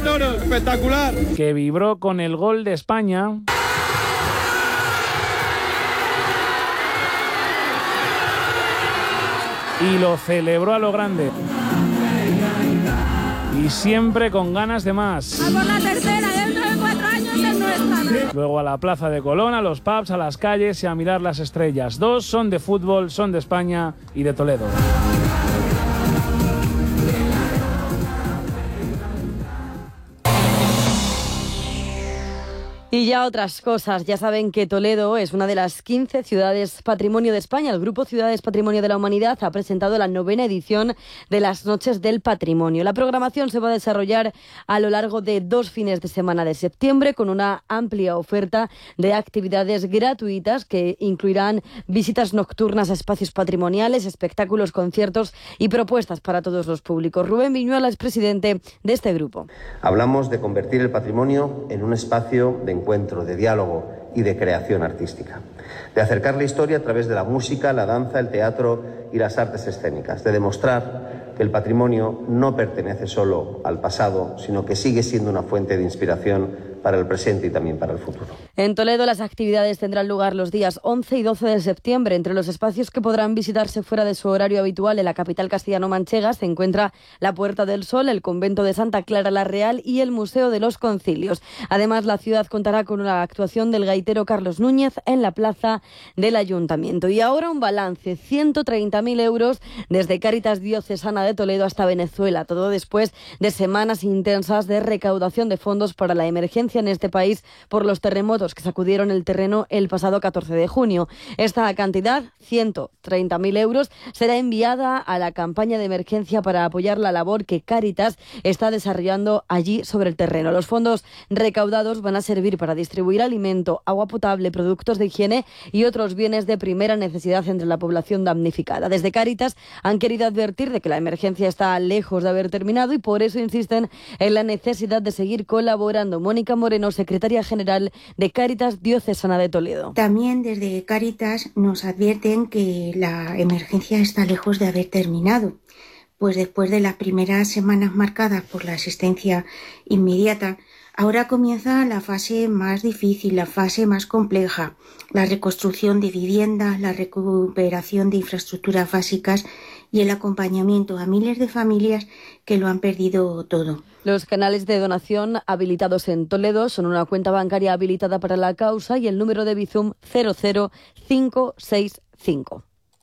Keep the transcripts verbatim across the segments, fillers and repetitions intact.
toros, espectacular. Que vibró con el gol de España. Y lo celebró a lo grande. Y siempre con ganas de más. A por la tercera, dentro de cuatro años es nuestra. Luego a la Plaza de Colón, a los pubs, a las calles y a mirar las estrellas. Dos son de fútbol, son de España y de Toledo. Y ya otras cosas. Ya saben que Toledo es una de las quince ciudades patrimonio de España. El Grupo Ciudades Patrimonio de la Humanidad ha presentado la novena edición de las Noches del Patrimonio. La programación se va a desarrollar a lo largo de dos fines de semana de septiembre con una amplia oferta de actividades gratuitas que incluirán visitas nocturnas a espacios patrimoniales, espectáculos, conciertos y propuestas para todos los públicos. Rubén Viñuela es presidente de este grupo. Hablamos de convertir el patrimonio en un espacio de encuentro, de diálogo y de creación artística, de acercar la historia a través de la música, la danza, el teatro y las artes escénicas, de demostrar que el patrimonio no pertenece solo al pasado, sino que sigue siendo una fuente de inspiración para el presente y también para el futuro. En Toledo las actividades tendrán lugar los días once y doce de septiembre. Entre los espacios que podrán visitarse fuera de su horario habitual en la capital castellano-manchega se encuentra la Puerta del Sol, el Convento de Santa Clara la Real y el Museo de los Concilios. Además, la ciudad contará con una actuación del gaitero Carlos Núñez en la plaza del Ayuntamiento. Y ahora un balance, ciento treinta mil euros desde Cáritas Diocesana de Toledo hasta Venezuela, todo después de semanas intensas de recaudación de fondos para la emergencia en este país por los terremotos que sacudieron el terreno el pasado catorce de junio. Esta cantidad, ciento treinta mil euros, será enviada a la campaña de emergencia para apoyar la labor que Cáritas está desarrollando allí sobre el terreno. Los fondos recaudados van a servir para distribuir alimento, agua potable, productos de higiene y otros bienes de primera necesidad entre la población damnificada. Desde Cáritas han querido advertir de que la emergencia está lejos de haber terminado y por eso insisten en la necesidad de seguir colaborando. Mónica Moreno, secretaria general de Cáritas Diocesana de Toledo. También desde Cáritas nos advierten que la emergencia está lejos de haber terminado, pues después de las primeras semanas marcadas por la asistencia inmediata, ahora comienza la fase más difícil, la fase más compleja, la reconstrucción de viviendas, la recuperación de infraestructuras básicas y el acompañamiento a miles de familias que lo han perdido todo. Los canales de donación habilitados en Toledo son una cuenta bancaria habilitada para la causa y el número de Bizum cero cero cinco seis cinco.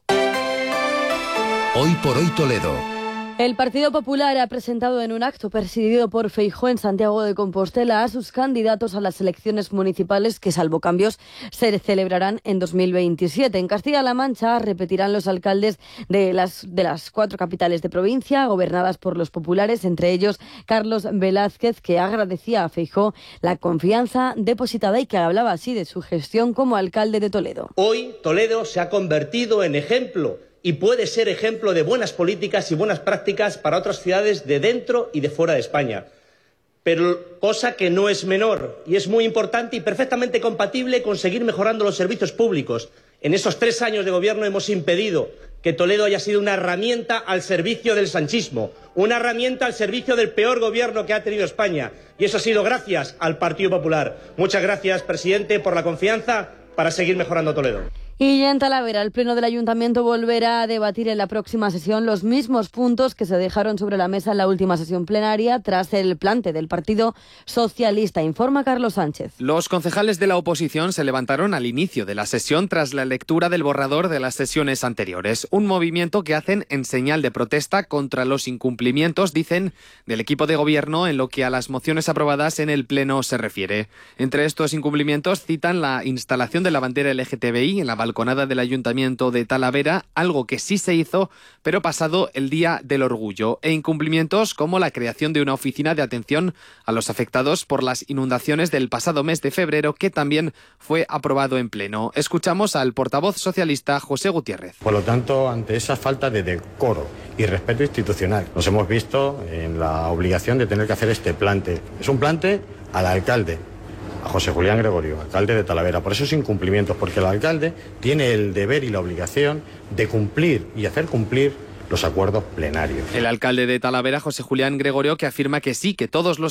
Hoy por hoy Toledo. El Partido Popular ha presentado en un acto presidido por Feijóo en Santiago de Compostela a sus candidatos a las elecciones municipales que, salvo cambios, se celebrarán en dos mil veintisiete. En Castilla-La Mancha repetirán los alcaldes de las, de las cuatro capitales de provincia gobernadas por los populares, entre ellos Carlos Velázquez, que agradecía a Feijóo la confianza depositada y que hablaba así de su gestión como alcalde de Toledo. Hoy Toledo se ha convertido en ejemplo y puede ser ejemplo de buenas políticas y buenas prácticas para otras ciudades de dentro y de fuera de España. Pero cosa que no es menor y es muy importante y perfectamente compatible con seguir mejorando los servicios públicos. En esos tres años de gobierno hemos impedido que Toledo haya sido una herramienta al servicio del sanchismo, una herramienta al servicio del peor gobierno que ha tenido España. Y eso ha sido gracias al Partido Popular. Muchas gracias, presidente, por la confianza para seguir mejorando Toledo. Y ya en Talavera, el Pleno del Ayuntamiento volverá a debatir en la próxima sesión los mismos puntos que se dejaron sobre la mesa en la última sesión plenaria tras el plante del Partido Socialista, informa Carlos Sánchez. Los concejales de la oposición se levantaron al inicio de la sesión tras la lectura del borrador de las sesiones anteriores, un movimiento que hacen en señal de protesta contra los incumplimientos, dicen, del equipo de gobierno en lo que a las mociones aprobadas en el Pleno se refiere. Entre estos incumplimientos citan la instalación de la bandera L G T B I en la balconada del Ayuntamiento de Talavera, algo que sí se hizo, pero pasado el Día del Orgullo, e incumplimientos como la creación de una oficina de atención a los afectados por las inundaciones del pasado mes de febrero, que también fue aprobado en pleno. Escuchamos al portavoz socialista José Gutiérrez. Por lo tanto, ante esa falta de decoro y respeto institucional, nos hemos visto en la obligación de tener que hacer este plante. Es un plante al alcalde, a José Julián Gregorio, alcalde de Talavera, por esos incumplimientos, porque el alcalde tiene el deber y la obligación de cumplir y hacer cumplir los acuerdos plenarios. El alcalde de Talavera, José Julián Gregorio, que afirma que sí, que todos los